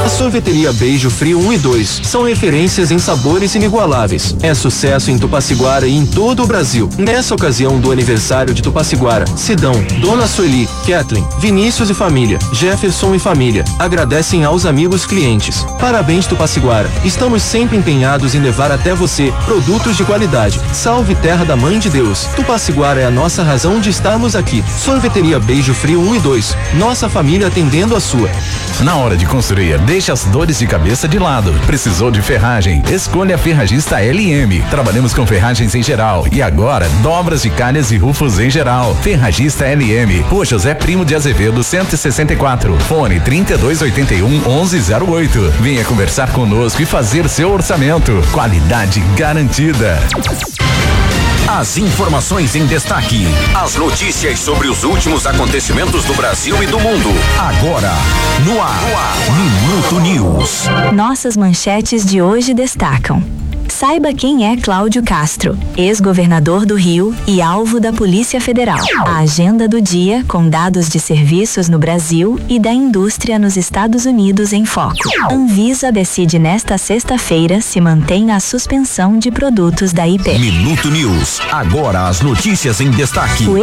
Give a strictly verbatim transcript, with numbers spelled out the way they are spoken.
A sorveteria Beijo Frio um e dois são referências em sabores inigualáveis. É sucesso em Tupaciguara e em todo o Brasil. Nessa ocasião do aniversário de Tupaciguara, Sidão, Dona Sueli, Kathleen, Vinícius e família, Jefferson e família, agradecem aos amigos clientes. Parabéns Tupaciguara, estamos sempre empenhados em levar até você produtos de qualidade. Salve terra da Mãe de Deus. Tupaciguara é a nossa razão de estarmos aqui. Sorveteria Beijo Frio um e dois, nossa família atendendo a sua. Na hora de construir, deixa as dores de cabeça de lado. Precisou de ferragem? Escolha a Ferragista L M. Trabalhamos com ferragens em geral e agora dobras de calhas e rufos em geral. Ferragista L M. Rua José Primo de Azevedo cento e sessenta e quatro. Fone trinta e dois oitenta e um, onze zero oito. Venha conversar conosco e fazer seu orçamento. Qualidade garantida. As informações em destaque. As notícias sobre os últimos acontecimentos do Brasil e do mundo. Agora, no ar, no ar. Minuto News. Nossas manchetes de hoje destacam: saiba quem é Cláudio Castro, ex-governador do Rio e alvo da Polícia Federal. A agenda do dia com dados de serviços no Brasil e da indústria nos Estados Unidos em foco. Anvisa decide nesta sexta-feira se mantém a suspensão de produtos da I P. Minuto News. Agora as notícias em destaque.